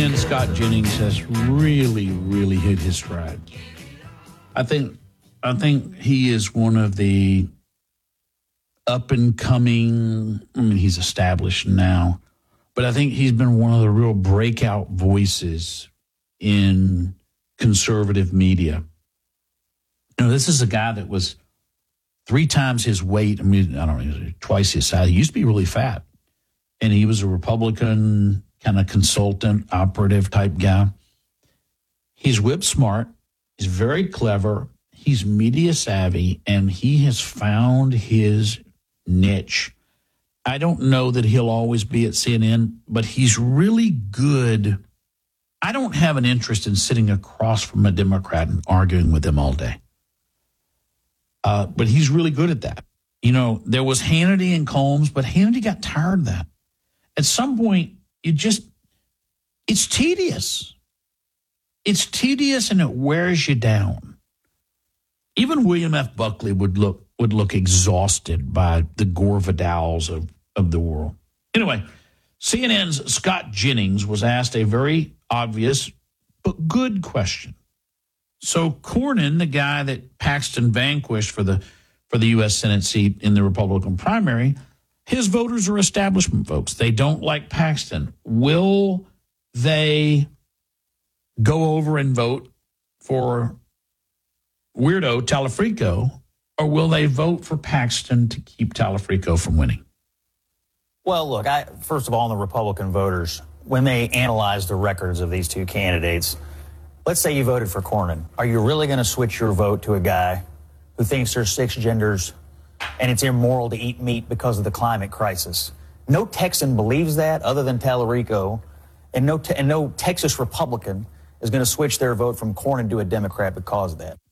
CNN Scott Jennings has really, really hit his stride. I think he is one of the up and coming. I mean, he's established now, but I think he's been one of the real breakout voices in conservative media. You know, this is a guy that was 3 times his weight. I mean, I don't know, twice his size. He used to be really fat, and he was a Republican kind of consultant, operative type guy. He's whip smart. He's very clever. He's media savvy, and he has found his niche. I don't know that he'll always be at CNN, but he's really good. I don't have an interest in sitting across from a Democrat and arguing with them all day. But he's really good at that. You know, there was Hannity and Combs, but Hannity got tired of that. At some point, it's tedious. It's tedious and it wears you down. Even William F. Buckley would look exhausted by the Gore Vidals of the world. Anyway, CNN's Scott Jennings was asked a very obvious but good question. So Cornyn, the guy that Paxton vanquished for the U.S. Senate seat in the Republican primary, his voters are establishment folks. They don't like Paxton. Will they go over and vote for weirdo Talafrico, or will they vote for Paxton to keep Talafrico from winning? Well, look, first of all, the Republican voters, when they analyze the records of these two candidates, let's say you voted for Cornyn. Are you really going to switch your vote to a guy who thinks there's 6 genders and it's immoral to eat meat because of the climate crisis? No Texan believes that other than Talarico, and no Texas Republican is going to switch their vote from Cornyn to a Democrat because of that.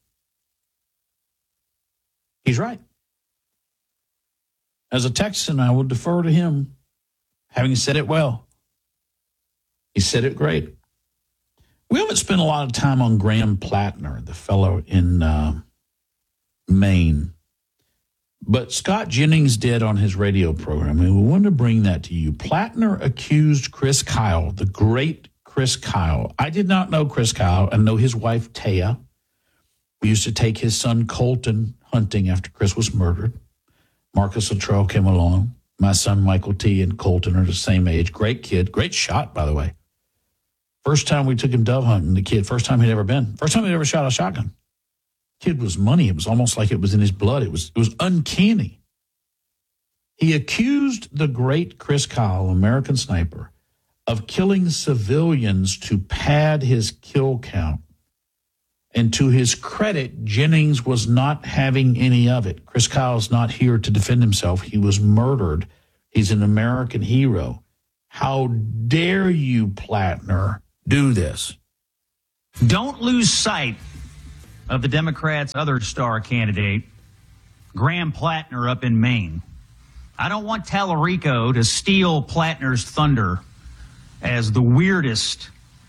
He's right. As a Texan, I will defer to him, having said it well. He said it great. We haven't spent a lot of time on Graham Plattner, the fellow in Maine. But Scott Jennings did on his radio program, and we wanted to bring that to you. Plattner accused Chris Kyle, the great Chris Kyle. I did not know Chris Kyle. I know his wife, Taya. We used to take his son, Colton, hunting after Chris was murdered. Marcus Luttrell came along. My son, Michael T. and Colton are the same age. Great kid. Great shot, by the way. First time we took him dove hunting, the kid, first time he'd ever been. First time he'd ever shot a shotgun. Kid was money. It was almost like it was in his blood. It was uncanny. He accused the great Chris Kyle, American sniper, of killing civilians to pad his kill count. And to his credit, Jennings was not having any of it. Chris Kyle's not here to defend himself. He was murdered. He's an American hero. How dare you, Plattner, do this? Don't lose sight of the Democrats' other star candidate, Graham Plattner up in Maine. I don't want Talarico to steal Plattner's thunder as the weirdest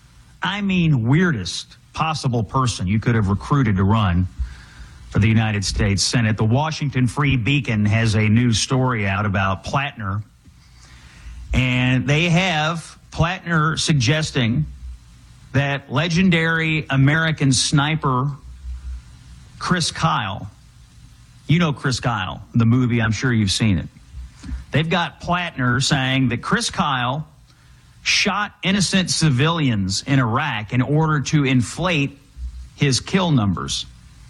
possible person you could have recruited to run for the United States Senate. The Washington Free Beacon has a new story out about Plattner, and they have Plattner suggesting that legendary American sniper Chris Kyle, you know Chris Kyle, the movie, I'm sure you've seen it. They've got Plattner saying that Chris Kyle shot innocent civilians in Iraq in order to inflate his kill numbers.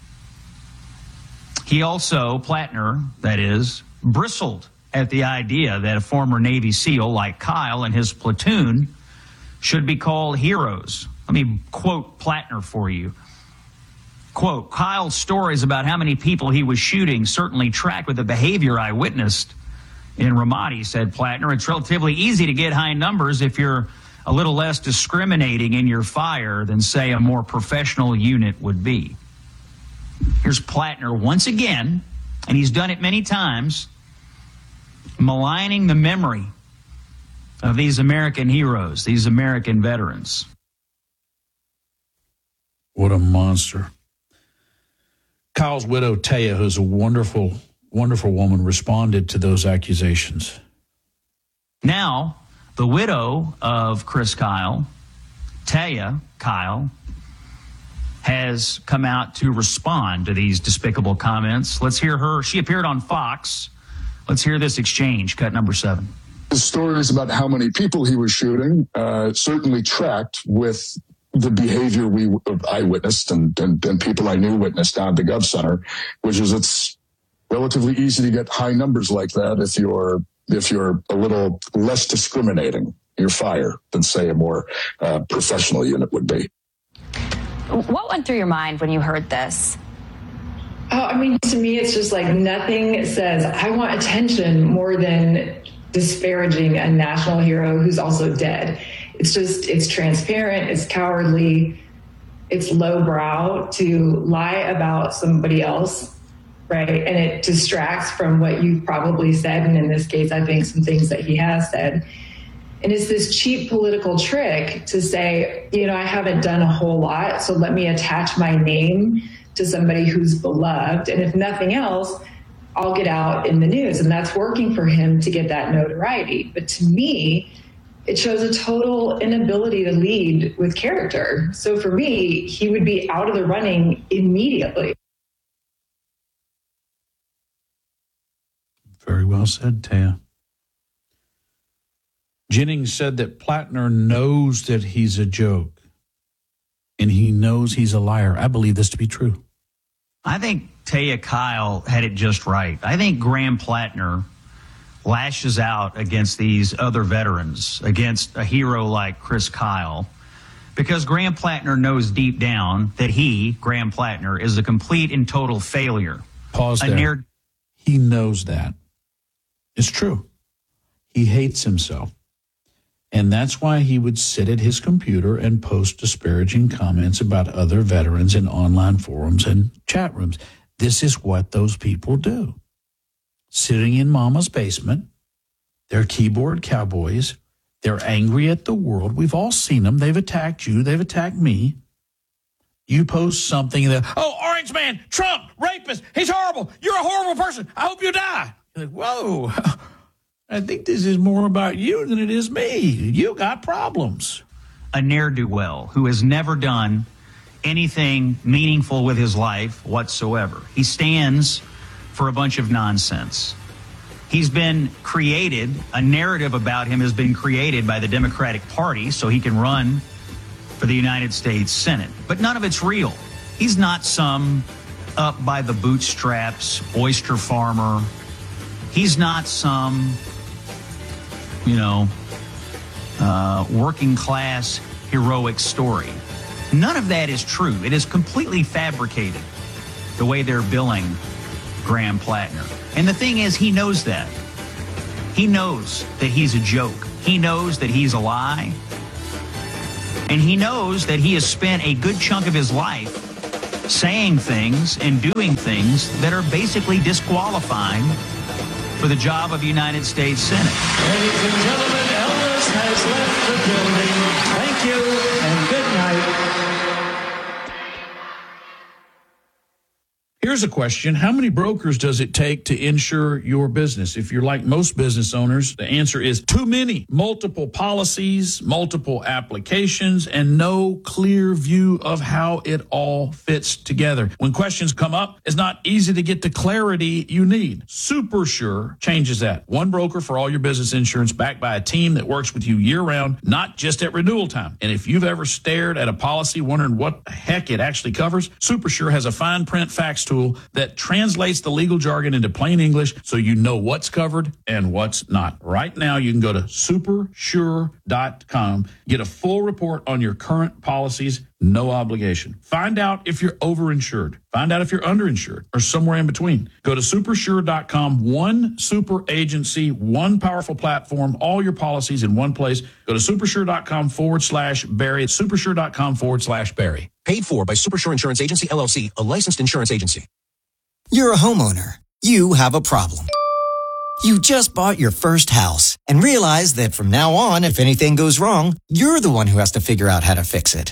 He also, Plattner, that is, bristled at the idea that a former Navy SEAL like Kyle and his platoon should be called heroes. Let me quote Plattner for you. Quote, Kyle's stories about how many people he was shooting certainly tracked with the behavior I witnessed in Ramadi, said Plattner. It's relatively easy to get high numbers if you're a little less discriminating in your fire than, say, a more professional unit would be. Here's Plattner once again, and he's done it many times, maligning the memory of these American heroes, these American veterans. What a monster. Kyle's widow, Taya, who's a wonderful, wonderful woman, responded to those accusations. Now, the widow of Chris Kyle Taya, Kyle, has come out to respond to these despicable comments. Let's hear her. She appeared on Fox. Let's hear this exchange, cut number 7. The stories about how many people he was shooting certainly tracked with the behavior I witnessed and people I knew witnessed down at the Gov Center, which is it's relatively easy to get high numbers like that if you're a little less discriminating. You're fire than, say, a more professional unit would be. What went through your mind when you heard this? I mean, to me, it's just like nothing says I want attention more than disparaging a national hero who's also dead. It's transparent, it's cowardly, it's lowbrow to lie about somebody else, right? And it distracts from what you've probably said. And in this case, I think some things that he has said. And it's this cheap political trick to say, I haven't done a whole lot, so let me attach my name to somebody who's beloved. And if nothing else, I'll get out in the news. And that's working for him to get that notoriety. But to me, it shows a total inability to lead with character. So for me, he would be out of the running immediately. Very well said, Taya. Jennings said that Plattner knows that he's a joke and he knows he's a liar. I believe this to be true. I think Taya Kyle had it just right. I think Graham Plattner lashes out against these other veterans, against a hero like Chris Kyle, because Graham Plattner knows deep down that he, Graham Plattner, is a complete and total failure. Pause there. He knows that. It's true. He hates himself. And that's why he would sit at his computer and post disparaging comments about other veterans in online forums and chat rooms. This is what those people do. Sitting in mama's basement, they're keyboard cowboys, they're angry at the world. We've all seen them. They've attacked you. They've attacked me. You post something that, Orange Man, Trump, rapist, he's horrible. You're a horrible person. I hope you die. You're like, whoa. I think this is more about you than it is me. You got problems. A ne'er-do-well who has never done anything meaningful with his life whatsoever. He stands for a bunch of nonsense. He's been created, a narrative about him has been created by the Democratic Party so he can run for the United States Senate. But none of it's real. He's not some up by the bootstraps oyster farmer. He's not some working class heroic story. None of that is true. It is completely fabricated, the way they're billing Graham Plattner. And the thing is, he knows that. He knows that he's a joke. He knows that he's a lie. And he knows that he has spent a good chunk of his life saying things and doing things that are basically disqualifying for the job of United States Senate. Ladies and gentlemen, Elvis has left the building. Thank you and good night. Here's a question. How many brokers does it take to insure your business? If you're like most business owners, the answer is too many. Multiple policies, multiple applications, and no clear view of how it all fits together. When questions come up, it's not easy to get the clarity you need. SuperSure changes that. One broker for all your business insurance, backed by a team that works with you year-round, not just at renewal time. And if you've ever stared at a policy wondering what the heck it actually covers, SuperSure has a fine print fax tool that translates the legal jargon into plain English so you know what's covered and what's not. Right now, you can go to supersure.com, get a full report on your current policies, no obligation. Find out if you're overinsured. Find out if you're underinsured or somewhere in between. Go to supersure.com, one super agency, one powerful platform, all your policies in one place. Go to supersure.com/Barry. Supersure.com/Barry. Paid for by Supersure Insurance Agency, LLC, a licensed insurance agency. You're a homeowner. You have a problem. You just bought your first house and realize that from now on, if anything goes wrong, you're the one who has to figure out how to fix it.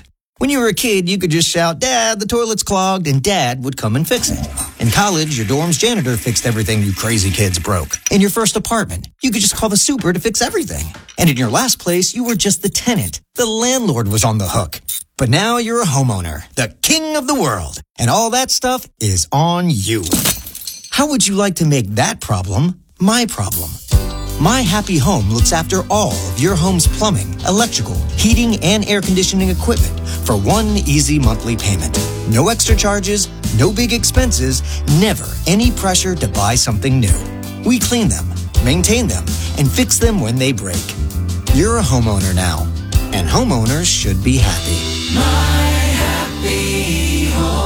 When you were a kid, you could just shout, "Dad, the toilet's clogged," and Dad would come and fix it. In college, your dorm's janitor fixed everything you crazy kids broke. In your first apartment, you could just call the super to fix everything. And in your last place, you were just the tenant. The landlord was on the hook. But now you're a homeowner, the king of the world, and all that stuff is on you. How would you like to make that problem my problem? My Happy Home looks after all of your home's plumbing, electrical, heating, and air conditioning equipment for one easy monthly payment. No extra charges, no big expenses, never any pressure to buy something new. We clean them, maintain them, and fix them when they break. You're a homeowner now, and homeowners should be happy. My Happy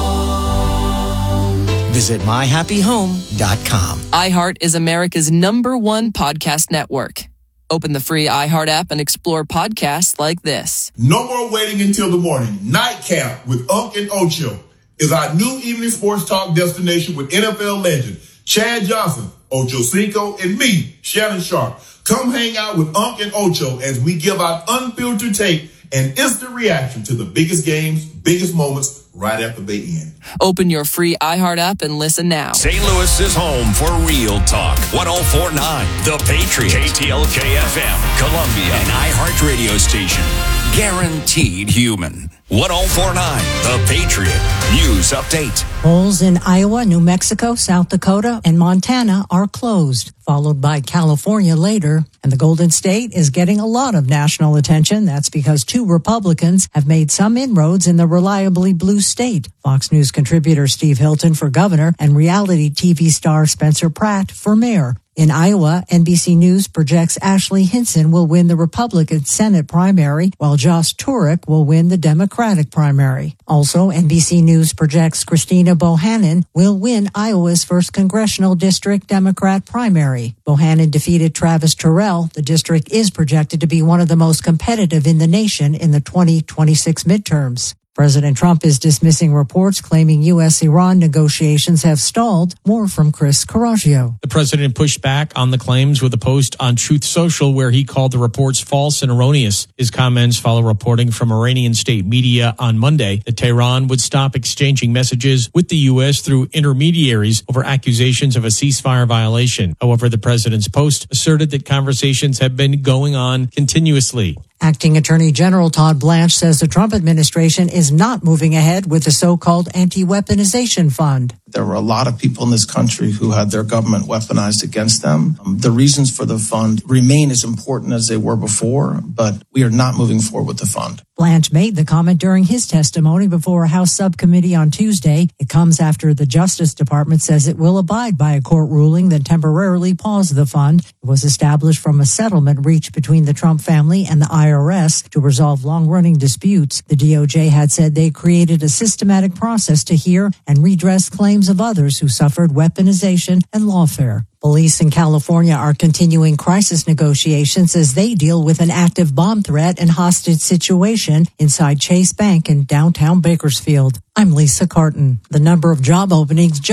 Home. Visit myhappyhome.com. iHeart is America's #1 podcast network. Open the free iHeart app and explore podcasts like this. No more waiting until the morning. Nightcap with Unc and Ocho is our new evening sports talk destination with NFL legend Chad Johnson, Ocho Cinco, and me, Shannon Sharp. Come hang out with Unc and Ocho as we give out unfiltered take and instant reaction to the biggest games, biggest moments right after they end. Open your free iHeart app and listen now. St. Louis is home for Real Talk. 104.9 The Patriot, KTLK FM, Columbia, an iHeart radio station. Guaranteed human. 104.9 The Patriot. News update. Polls in Iowa, New Mexico, South Dakota, and Montana are closed, followed by California later. And the Golden State is getting a lot of national attention. That's because 2 Republicans have made some inroads in the reliably blue state. Fox News contributor Steve Hilton for governor and reality TV star Spencer Pratt for mayor. In Iowa, NBC News projects Ashley Hinson will win the Republican Senate primary, while Josh Turek will win the Democratic primary. Also, NBC News projects Christina Bohannon will win Iowa's 1st Congressional District Democrat primary. Bohannon defeated Travis Terrell. The district is projected to be one of the most competitive in the nation in the 2026 midterms. President Trump is dismissing reports claiming U.S.-Iran negotiations have stalled. More from Chris Coraggio. The president pushed back on the claims with a post on Truth Social where he called the reports false and erroneous. His comments follow reporting from Iranian state media on Monday that Tehran would stop exchanging messages with the U.S. through intermediaries over accusations of a ceasefire violation. However, the president's post asserted that conversations have been going on continuously. Acting Attorney General Todd Blanche says the Trump administration is not moving ahead with the so-called anti-weaponization fund. There were a lot of people in this country who had their government weaponized against them. The reasons for the fund remain as important as they were before, but we are not moving forward with the fund. Blanche made the comment during his testimony before a House subcommittee on Tuesday. It comes after the Justice Department says it will abide by a court ruling that temporarily paused the fund. It was established from a settlement reached between the Trump family and the IRS to resolve long-running disputes. The DOJ had said they created a systematic process to hear and redress claims of others who suffered weaponization and lawfare. Police in California are continuing crisis negotiations as they deal with an active bomb threat and hostage situation inside Chase Bank in downtown Bakersfield. I'm Lisa Carton. The number of job openings